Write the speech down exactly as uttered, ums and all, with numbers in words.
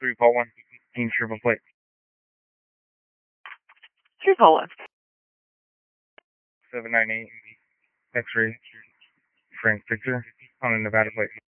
three Paul one. Team triple plate. three Paul one. seven nine eight X-ray Frank Victor on a Nevada plate.